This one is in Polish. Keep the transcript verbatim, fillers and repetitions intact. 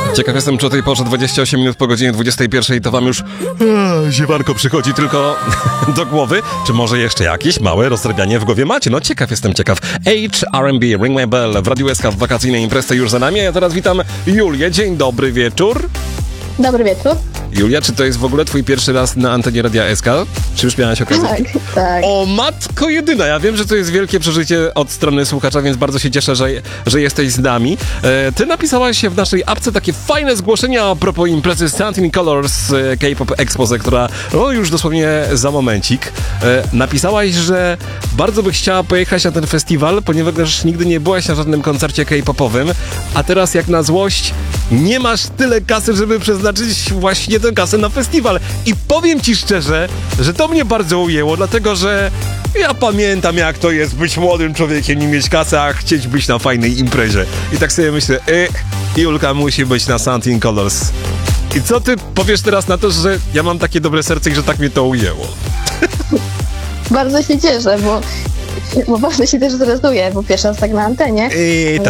Ciekaw jestem, czy o tej porze dwadzieścia osiem minut po godzinie dwudziestej pierwszej to wam już ee, ziewanko przychodzi tylko do głowy, czy może jeszcze jakieś małe rozrabianie w głowie macie? No ciekaw jestem, ciekaw. H R and B, Ring My Bell w Radiu S K w wakacyjnej imprezie już za nami, a ja teraz witam Julię. Dzień dobry wieczór. Dobry wieczór. Julia, czy to jest w ogóle twój pierwszy raz na antenie Radia S K? Czy już miałaś okazję? Tak, tak. O matko jedyna, ja wiem, że to jest wielkie przeżycie od strony słuchacza, więc bardzo się cieszę, że, że jesteś z nami. E, ty napisałaś się w naszej apce takie fajne zgłoszenia a propos imprezy Suntin Colors e, K-pop Expose, która no, już dosłownie za momencik. E, napisałaś, że bardzo by chciała pojechać na ten festiwal, ponieważ nigdy nie byłaś na żadnym koncercie K-popowym, a teraz jak na złość nie masz tyle kasy, żeby przeznaczyć właśnie tę kasę na festiwal. I powiem ci szczerze, że to mnie bardzo ujęło, dlatego że ja pamiętam, jak to jest być młodym człowiekiem, nie mieć kasy, a chcieć być na fajnej imprezie. I tak sobie myślę, e, Julka musi być na Suntin Colors. I co ty powiesz teraz na to, że ja mam takie dobre serce i że tak mnie to ujęło? Bardzo się cieszę, bo, bo bardzo się też stresuję, bo pierwszy raz tak na antenie. I